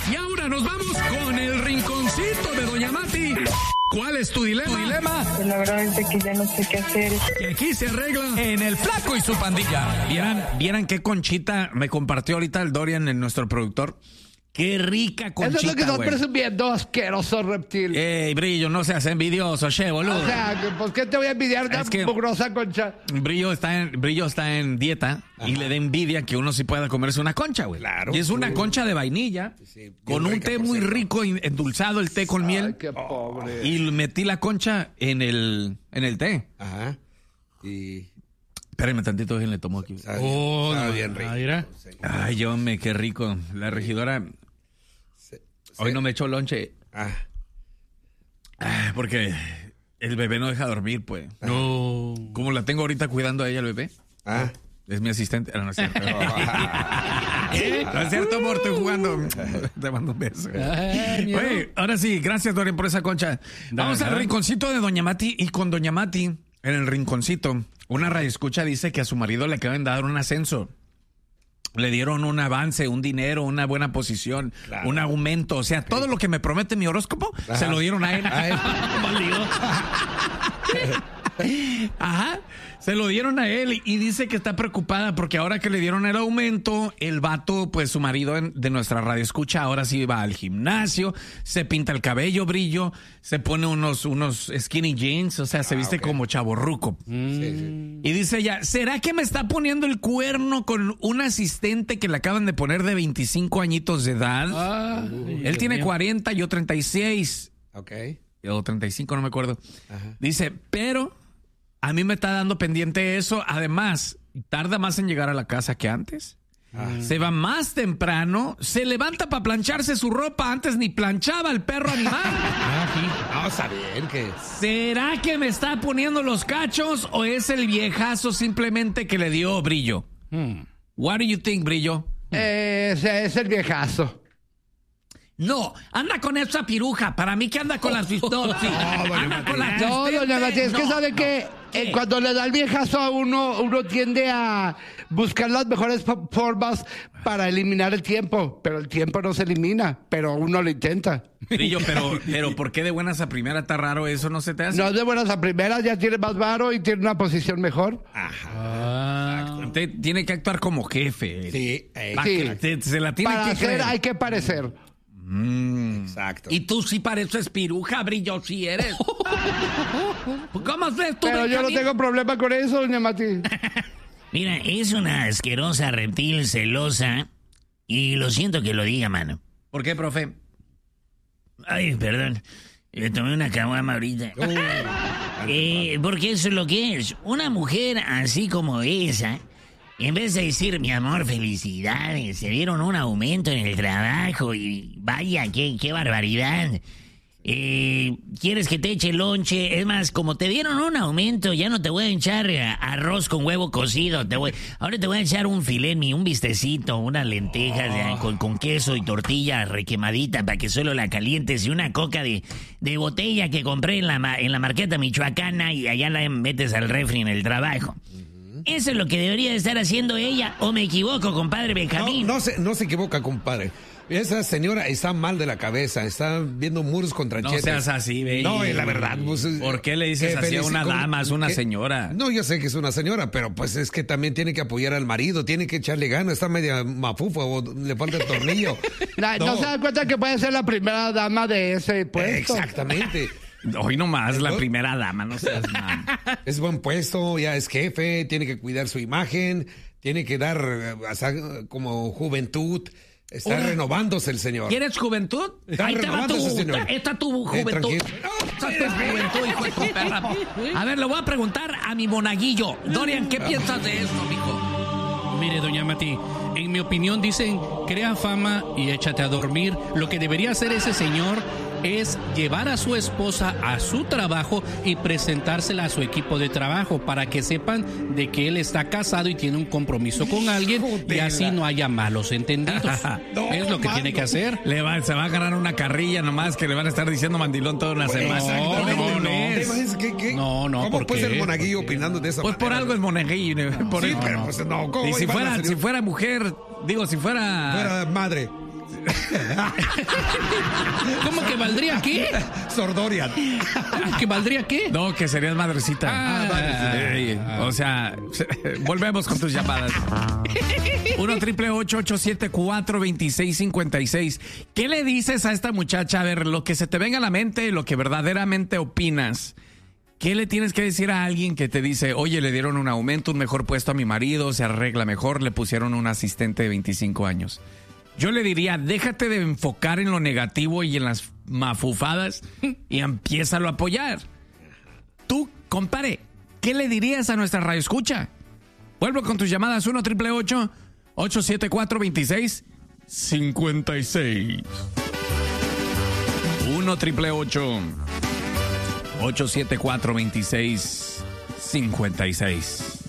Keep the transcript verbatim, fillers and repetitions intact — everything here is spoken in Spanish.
Y ahora nos vamos con el rinconcito de Doña Mati. ¿Cuál es tu dilema? ¿Tu dilema? Pues la verdad es que ya no sé qué hacer. Que aquí se arregla En el Flaco y su pandilla. ¿Vieran, vieran qué conchita me compartió ahorita el Dorian, en nuestro productor? Qué rica conchita, Eso es lo que estás güey. presumiendo, asqueroso reptil. Ey, Brillo, no seas envidioso, che, boludo. O sea, ¿por qué te voy a envidiar una Es que- mugrosa concha? Brillo está en, Brillo está en dieta. Ajá. Y le da envidia que uno sí pueda comerse una concha, güey. Claro. Y es una concha de vainilla, Sí, bien con un rica, té por muy cierto. rico, y endulzado el té con miel. Ay, qué pobre. Y metí la concha en el, en el té. Ajá. Y... Espérenme tantito, ¿quién le tomó aquí? Sabe, Oh, sabe no, bien rico. ah, mira. Sí. Ay, yo me, qué rico. La regidora Sí. hoy no me echó lonche. Ah. Ah, porque el bebé no deja dormir, pues. No. Como la tengo ahorita cuidando a ella, el bebé. Ah. Es mi asistente. Ah, no, no es cierto. No es cierto, amor, estoy jugando. Te mando un beso. Ay, miedo. Oye, ahora sí, gracias, Dorian, por esa concha. Vamos Ajá. al rinconcito de Doña Mati. Y con Doña Mati, en el rinconcito, una radioescucha dice que a su marido le acaban de dar un ascenso. Le dieron un avance, un dinero, una buena posición, Claro. un aumento. O sea, todo lo que me promete mi horóscopo, se lo dieron a él. A él. Ajá, se lo dieron a él y dice que está preocupada porque ahora que le dieron el aumento, el vato, pues su marido en- de nuestra radio escucha, ahora sí va al gimnasio, se pinta el cabello, Brillo, se pone unos, unos skinny jeans, o sea, se viste ok. como chavorruco. Sí, sí. Y dice ella, ¿será que me está poniendo el cuerno con un asistente que le acaban de poner de veinticinco añitos de edad? Ay, Él tiene cuarenta, yo treinta y seis. Ok. O treinta y cinco, no me acuerdo. Ajá. Dice, pero a mí me está dando pendiente eso. Además, tarda más en llegar a la casa que antes. Se va más temprano. Se levanta para plancharse su ropa. Antes ni planchaba el perro animal. Vamos a ver que... ¿Será que me está poniendo los cachos o es el viejazo simplemente que le dio Brillo? What do you think, Brillo? Eh, ese es el viejazo. No, anda con esa piruja. Para mí que anda con las pistolas. Sí, anda con la No, doña Mati, es que No, sabe no. que eh, ¿Qué? cuando le da el viejazo a uno, uno tiende a buscar las mejores fo- formas para eliminar el tiempo. Pero el tiempo no se elimina, pero uno lo intenta. Brillo, pero, pero ¿por qué de buenas a primera está raro eso? ¿No se te hace? No es de buenas a primeras, ya tiene más varo y tiene una posición mejor. Ah, Usted tiene que actuar como jefe. Sí, eh, Va, Sí. que te- se la tiene Para que hacer creer. hay que parecer. exacto. Y tú sí pareces piruja, Brillo, sí eres. ¿Cómo ves tú? Pero yo no Benjamín? tengo problema con eso, doña Mati. Mira, es una asquerosa reptil celosa. Y lo siento que lo diga, mano. ¿Por qué, profe? Ay, perdón. Le tomé una caguama ahorita. Eh, porque eso es lo que es. Una mujer así como esa, en vez de decir, mi amor, felicidades, se dieron un aumento en el trabajo y vaya, qué, qué barbaridad. Eh, ¿Quieres que te eche lonche? Es más, como te dieron un aumento, ya no te voy a echar eh, arroz con huevo cocido. Te voy, ahora te voy a echar un filé, mi, un bistecito, unas lentejas eh, con, con queso y tortilla requemadita para que solo la calientes y una coca de, de botella que compré en la, ma- en la marqueta michoacana y allá la metes al refri en el trabajo. Eso es lo que debería de estar haciendo ella, o me equivoco, compadre No, Benjamín. no se, no se equivoca, compadre. Esa señora está mal de la cabeza, está viendo muros contra No chetes. seas así, ve. No, es la verdad. Pues, ¿Por qué le dices que así a felici- una ¿cómo? dama? Es una ¿Qué? señora. No, yo sé que es una señora, pero pues es que también tiene que apoyar al marido, tiene que echarle ganas, está media mafufa o le falta el tornillo. La- no. se da cuenta que puede ser la primera dama de ese puesto. Exactamente. Hoy nomás, la ¿No? primera dama, no seas mal. Es buen puesto, ya es jefe, tiene que cuidar su imagen, tiene que dar eh, o sea, como juventud. Está Hola. renovándose el señor. ¿Quieres juventud? Está Ahí te va tu, renovándose, señor. esta tu Eh, juventud. tranquilo. Esta es tu juventud, hijo de tu perra. A ver, le voy a preguntar a mi monaguillo. Dorian, ¿qué piensas de esto, mijo? mire, doña Mati, en mi opinión dicen, crea fama y échate a dormir. Lo que debería hacer ese señor es llevar a su esposa a su trabajo y presentársela a su equipo de trabajo para que sepan de que él está casado y tiene un compromiso con alguien y así no haya malos entendidos. No, es lo que mano. tiene que hacer. Le va, se va a ganar una carrilla nomás que le van a estar diciendo mandilón toda una semana. Exactamente. no, no. ¿Qué- qué- qué? No, no, ¿Cómo ¿por puede qué? ser monaguillo opinando de esa Pues por manera? algo es monaguillo. Por Sí, eso. pero pues no, ¿cómo Y si iban a fuera, salir? si fuera mujer, digo, si fuera... Fuera madre. ¿Cómo que valdría qué? Sordorian. ¿Que valdría qué? No, que serías madrecita. Ah, Ay, o sea, volvemos con tus llamadas. uno triple ocho ocho siete cuatro dos seis cinco seis. ¿Qué le dices a esta muchacha? A ver, lo que se te venga a la mente, lo que verdaderamente opinas. ¿Qué le tienes que decir a alguien que te dice, oye, le dieron un aumento, un mejor puesto a mi marido, se arregla mejor, le pusieron un asistente de veinticinco años? Yo le diría, déjate de enfocar en lo negativo y en las mafufadas y empiézalo a apoyar. Tú, compadre, ¿qué le dirías a nuestra radio escucha? Vuelvo con tus llamadas uno triple ocho ocho siete cuatro dos seis cinco seis. uno triple ocho ocho siete cuatro dos seis cinco seis.